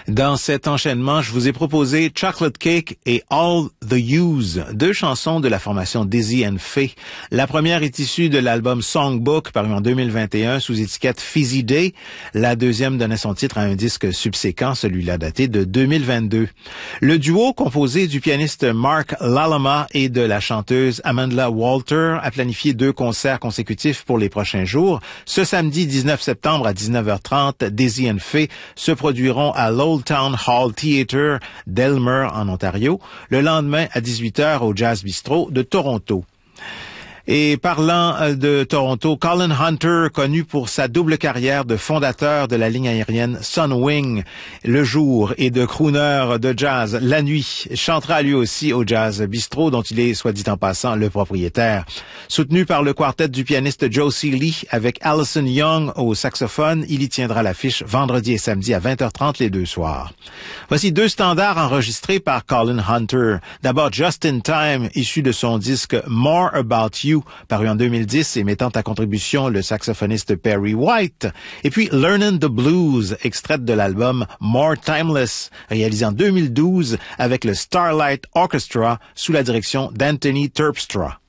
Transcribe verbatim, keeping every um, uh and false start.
Dans cet enchaînement, je vous ai proposé Chocolate Cake et All the Use, deux chansons de la formation Dizzy and Faye. La première est issue de l'album Songbook, paru en deux mille vingt et un sous étiquette Fizzy Day. La deuxième donnait son titre à un disque subséquent, celui-là daté de deux mille vingt-deux. Le duo, composé du pianiste Mark Lalama et de la chanteuse Amanda Walter, a planifié deux concerts consécutifs pour les prochains jours. Ce samedi dix-neuf septembre à dix-neuf heures trente, Dizzy and Faye se produiront à l'Old Town Hall Theatre d'Elmer en Ontario, le lendemain à dix-huit heures au Jazz Bistro de Toronto. Et parlant de Toronto, Colin Hunter, connu pour sa double carrière de fondateur de la ligne aérienne Sunwing le jour et de crooner de jazz la nuit, chantera lui aussi au Jazz Bistro, dont il est, soit dit en passant, le propriétaire. Soutenu par le quartet du pianiste Joe Seeley avec Alison Young au saxophone, il y tiendra l'affiche vendredi et samedi à vingt heures trente les deux soirs. Voici deux standards enregistrés par Colin Hunter. D'abord Just in Time, issu de son disque More About You, paru en deux mille dix et mettant à contribution le saxophoniste Perry White. Et puis Learnin' the Blues, extraite de l'album More Timeless, réalisé en deux mille douze avec le Starlight Orchestra sous la direction d'Anthony Terpstra.